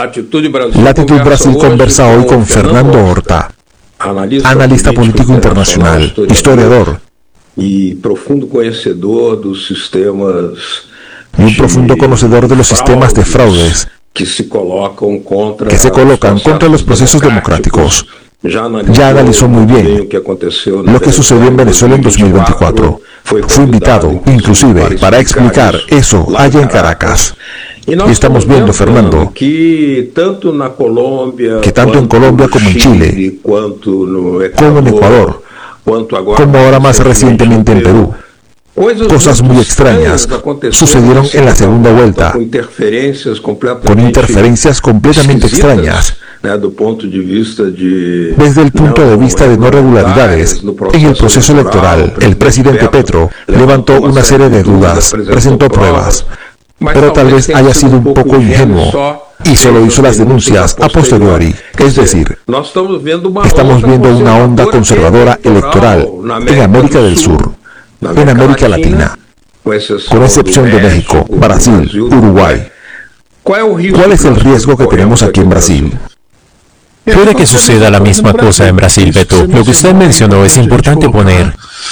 Latitud Brasil conversa hoy con Fernando Horta, analista político internacional, historiador y un profundo conocedor de los sistemas de fraudes que se colocan contra los procesos democráticos. Ya analizó muy bien lo que sucedió en Venezuela en 2024. Fue invitado, inclusive, para explicar eso allá en Caracas. Y estamos viendo, Fernando, que tanto en Colombia como en Chile, como en Ecuador, como ahora más recientemente en Perú, cosas muy extrañas sucedieron en la segunda vuelta, con interferencias completamente extrañas, desde el punto de vista de no regularidades. En el proceso electoral, el presidente Petro levantó una serie de dudas, presentó pruebas, pero tal vez haya sido un poco ingenuo y solo hizo las denuncias a posteriori. Es decir, estamos viendo una onda conservadora electoral en América del Sur, en América Latina, con excepción de México, Brasil, Uruguay. ¿Cuál es el riesgo que tenemos aquí en Brasil? Puede que suceda la misma cosa en Brasil, Beto. Lo que usted mencionó es importante poner.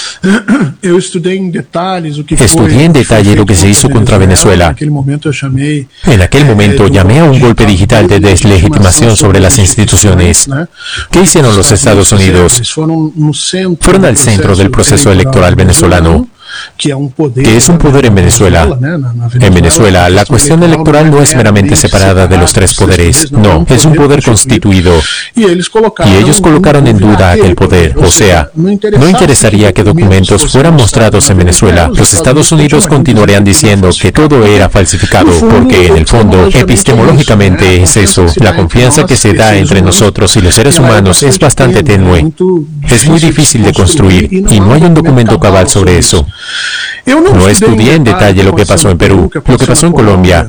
Estudié en detalle lo que se hizo contra Venezuela. En aquel momento llamé a un golpe digital de deslegitimación sobre las instituciones. ¿Qué hicieron los Estados Unidos? Fueron al centro del proceso electoral venezolano, que es un poder en Venezuela. En Venezuela, la cuestión electoral no es meramente separada de los tres poderes. No, es un poder constituido. Y ellos colocaron en duda aquel poder. O sea, no interesaría que documentos fueran mostrados en Venezuela. Los Estados Unidos continuarían diciendo que todo era falsificado, porque en el fondo, epistemológicamente es eso. La confianza que se da entre nosotros y los seres humanos es bastante tenue. Es muy difícil de construir, y no hay un documento cabal sobre eso. No estudié en detalle lo que pasó en Perú, lo que pasó en Colombia,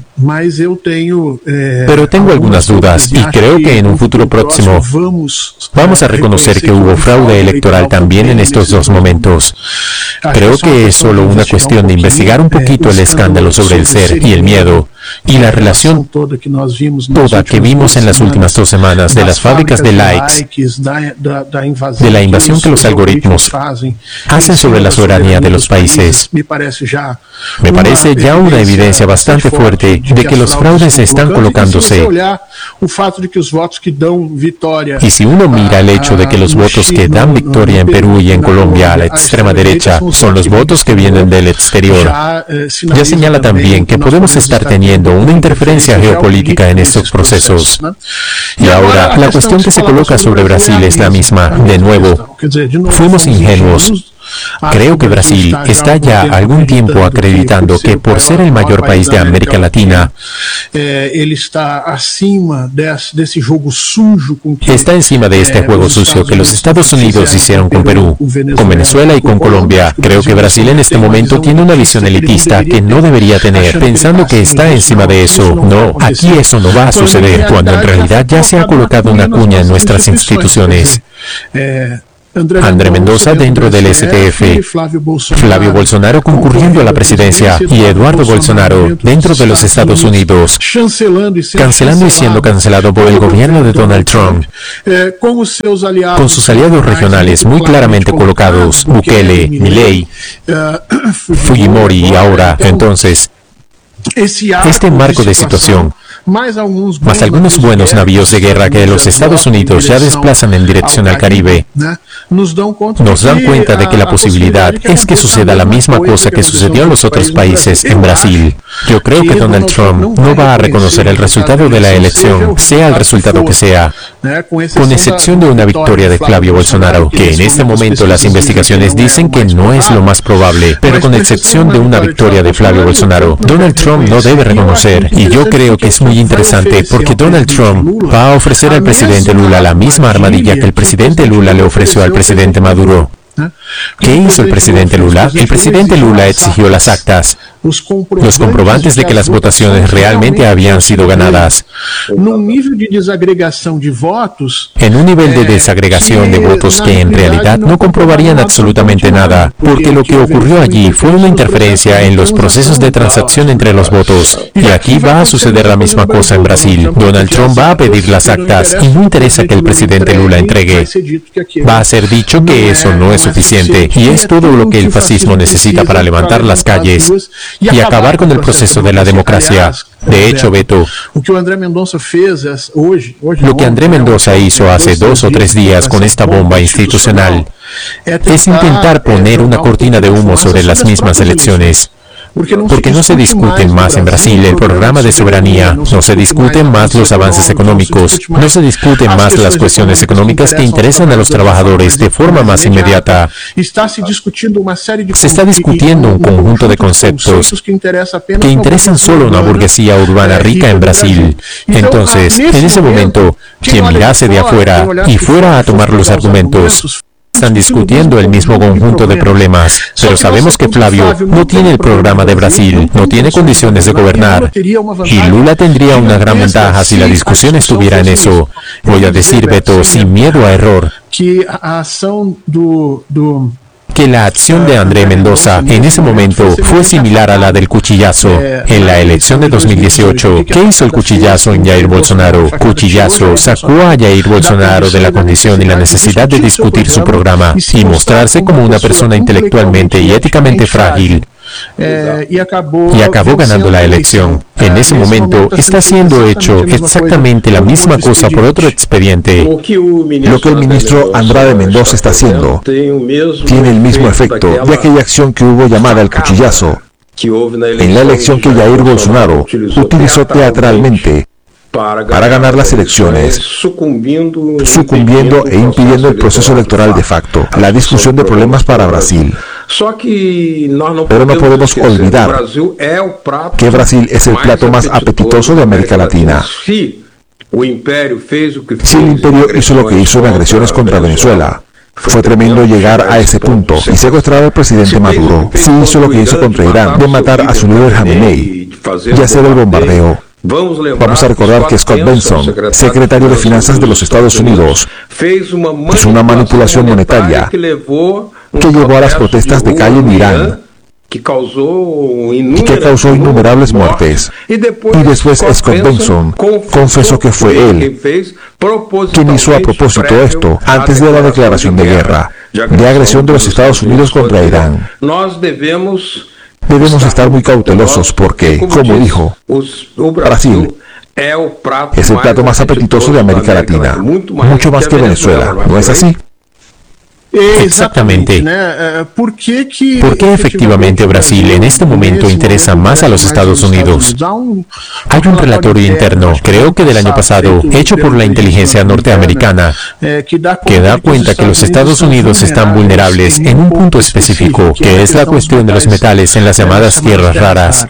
pero tengo algunas dudas y creo que en un futuro próximo vamos a reconocer que hubo fraude electoral también en estos dos momentos. Creo que es solo una cuestión de investigar un poquito el escándalo sobre el ser y el miedo y la relación toda que vimos en las últimas 2 semanas de las fábricas de likes, de la invasión que los algoritmos hacen sobre la soberanía de los países. Me parece ya una evidencia bastante fuerte de que los fraudes están colocándose. Y si uno mira el hecho de que los votos que dan victoria en Perú y en Colombia a la extrema derecha son los votos que vienen del exterior, ya señala también que podemos estar teniendo una interferencia geopolítica en estos procesos. Y ahora, la cuestión que se coloca sobre Brasil es la misma. De nuevo, fuimos ingenuos. Creo que Brasil está ya algún tiempo acreditando que por ser el mayor país de América Latina, está encima de este juego sucio que los Estados Unidos hicieron con Perú, con Venezuela y con Colombia. Creo que Brasil en este momento tiene una visión elitista que no debería tener, pensando que está encima de eso. No, aquí eso no va a suceder, cuando en realidad ya se ha colocado una cuña en nuestras instituciones. André Mendoza dentro del STF, Flavio Bolsonaro concurriendo a la presidencia y Eduardo Bolsonaro dentro de los Estados Unidos, cancelando y siendo cancelado por el gobierno de Donald Trump, con sus aliados regionales muy claramente colocados, Bukele, Milei, Fujimori y ahora, entonces, este marco de situación, más algunos buenos navíos de guerra que los Estados Unidos ya desplazan en dirección al Caribe, nos dan cuenta de que la posibilidad es que suceda la misma cosa que sucedió en los otros países en Brasil. Yo creo que Donald Trump no va a reconocer el resultado de la elección, sea el resultado que sea, con excepción de una victoria de Flavio Bolsonaro, que en este momento las investigaciones dicen que no es lo más probable, pero con excepción de una victoria de Flavio Bolsonaro, Donald Trump no debe reconocer, y yo creo que es muy interesante porque Donald Trump va a ofrecer al presidente Lula la misma armadilla que el presidente Lula le ofreció al presidente Maduro. ¿Qué hizo el presidente Lula? El presidente Lula exigió las actas los comprobantes de que las votaciones realmente habían sido ganadas. En un nivel de desagregación de votos que en realidad no comprobarían absolutamente nada, porque lo que ocurrió allí fue una interferencia en los procesos de transacción entre los votos. Y aquí va a suceder la misma cosa en Brasil. Donald Trump va a pedir las actas y no interesa que el presidente Lula entregue. Va a ser dicho que eso no es suficiente y es todo lo que el fascismo necesita para levantar las calles y acabar con el proceso de la democracia. De hecho, Beto, lo que André Mendoza hizo hace 2 o 3 días con esta bomba institucional es intentar poner una cortina de humo sobre las mismas elecciones. Porque no se discuten más en Brasil el programa de soberanía, no se discuten más los avances económicos, no se discuten más las cuestiones económicas que interesan a los trabajadores de forma más inmediata. Se está discutiendo un conjunto de conceptos que interesan solo a una burguesía urbana rica en Brasil. Entonces, en ese momento, quien mirase de afuera y fuera a tomar los argumentos, están discutiendo el mismo conjunto de problemas, pero sabemos que Flávio no tiene el programa de Brasil, no tiene condiciones de gobernar, y Lula tendría una gran ventaja si la discusión estuviera en eso. Voy a decir, Beto, sin miedo a error, que la acción de André Mendoza en ese momento fue similar a la del cuchillazo en la elección de 2018. ¿Qué hizo el cuchillazo en Jair Bolsonaro? Cuchillazo sacó a Jair Bolsonaro de la condición y la necesidad de discutir su programa y mostrarse como una persona intelectualmente y éticamente frágil. Y acabó ganando la elección. En ese momento está siendo hecho exactamente la misma cosa por otro expediente. Lo que el ministro Andrade Mendoza está haciendo tiene el mismo efecto de aquella acción que hubo llamada el cuchillazo en la elección que Jair Bolsonaro utilizó teatralmente para ganar las elecciones, sucumbiendo e impidiendo el proceso electoral de facto, la discusión de problemas para Brasil. Pero no podemos olvidar que Brasil es el plato más apetitoso de América Latina. Si el imperio hizo lo que hizo en agresiones contra Venezuela, fue tremendo llegar a ese punto y secuestrar al presidente Maduro. Si hizo lo que hizo contra Irán, de matar a su líder Khamenei y hacer el bombardeo. Vamos a recordar que Scott Benson, secretario de Finanzas de los Estados Unidos, hizo una manipulación monetaria que llevó a las protestas de calle en Irán y que causó innumerables muertes. Y después Scott Benson confesó que fue él quien hizo a propósito esto antes de la declaración de guerra, de agresión de los Estados Unidos contra Irán. Debemos estar muy cautelosos porque, como dijo, Brasil es el plato más apetitoso de América Latina, mucho más que Venezuela, ¿no es así? Exactamente. ¿Por qué efectivamente Brasil en este momento interesa más a los Estados Unidos? Hay un relatorio interno, creo que del año pasado, hecho por la inteligencia norteamericana, que da cuenta que los Estados Unidos están vulnerables en un punto específico, que es la cuestión de los metales en las llamadas tierras raras.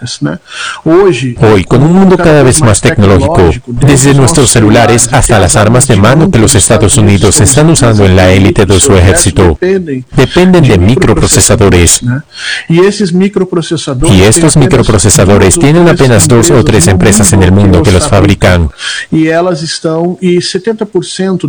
Hoy, con un mundo cada vez más tecnológico, desde nuestros celulares hasta las armas de mano que los Estados Unidos están usando en la élite de su ejército, dependen de microprocesadores. Y estos microprocesadores tienen apenas 2 o 3 empresas en el mundo que los fabrican. Y 70%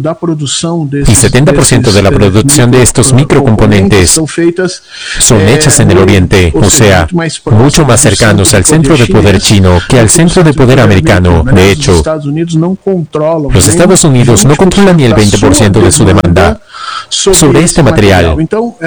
de la producción de estos microcomponentes son hechas en el Oriente, o sea, mucho más cercanos al centro de poder chino que al centro de poder americano. De hecho, los Estados Unidos no controlan ni el 20% de su demanda sobre este material.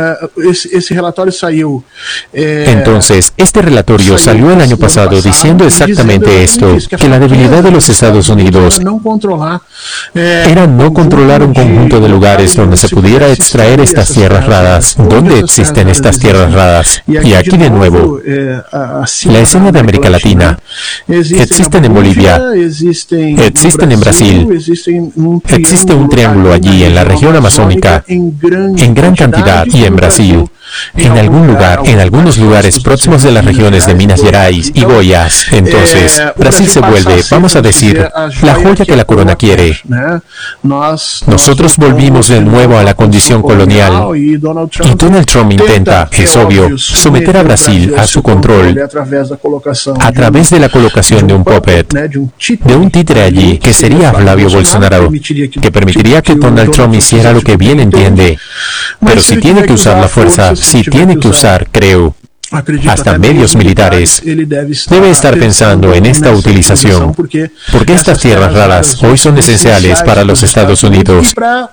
Entonces, este relatorio salió el año pasado diciendo exactamente esto, que la debilidad de los Estados Unidos era no controlar un conjunto de lugares donde se pudiera extraer estas tierras raras. ¿Dónde existen estas tierras raras? Y aquí de nuevo, la escena de América Latina. Existen en Bolivia, existen en Brasil, existe un triángulo allí en la región amazónica, en gran cantidad y en Brasil. En algún lugar, en algunos lugares próximos de las regiones de Minas Gerais y Goiás. Entonces, Brasil se vuelve, vamos a decir, la joya que la corona quiere. Nosotros volvimos de nuevo a la condición colonial y Donald Trump intenta, es obvio, someter a Brasil a su control a través de la colocación de un puppet, de un títere allí, que sería Flavio Bolsonaro, que permitiría que Donald Trump hiciera lo que bien entiende. Pero si tiene que usar la fuerza, si tiene que usar, creo, hasta medios militares, debe estar pensando en esta utilización, porque estas tierras raras hoy son esenciales para los Estados Unidos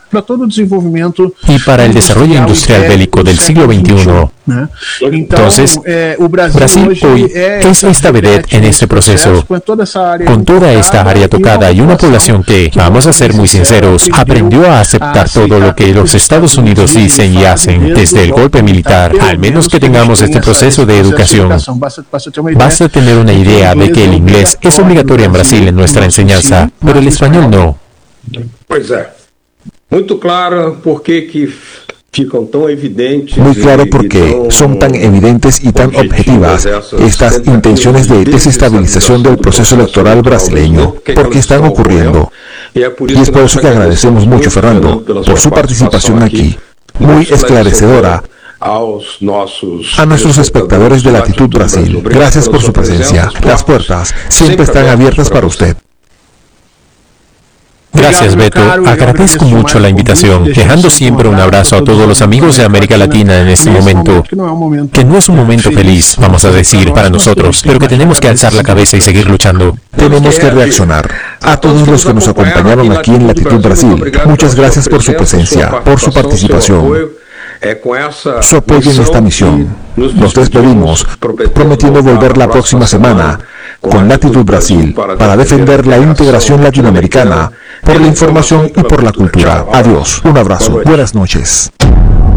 y para el desarrollo industrial bélico del siglo XXI. Entonces, Brasil hoy es esta vedette en este proceso, con toda esta área tocada y una población que, vamos a ser muy sinceros, aprendió a aceptar todo lo que los Estados Unidos dicen y hacen desde el golpe militar. Al menos que tengamos este proceso de educación, basta tener una idea de que el inglés es obligatorio en Brasil en nuestra enseñanza, pero el español no. Pues muy claro porque son tan evidentes y tan objetivas estas intenciones de desestabilización del proceso electoral brasileño, porque están ocurriendo. Y es por eso que agradecemos mucho, Fernando, por su participación aquí, muy esclarecedora, a nuestros espectadores de Latitud Brasil. Gracias por su presencia. Las puertas siempre están abiertas para usted. Gracias, Beto. Agradezco mucho la invitación, dejando siempre un abrazo a todos los amigos de América Latina en este momento, que no es un momento feliz, vamos a decir, para nosotros, pero que tenemos que alzar la cabeza y seguir luchando. Tenemos que reaccionar. A todos los que nos acompañaron aquí en Latitud Brasil, muchas gracias por su presencia, por su participación, su apoyo en esta misión. Nos despedimos, prometiendo volver la próxima semana con Latitud Brasil para defender la integración latinoamericana por la información y por la cultura. Adiós, un abrazo, buenas noches.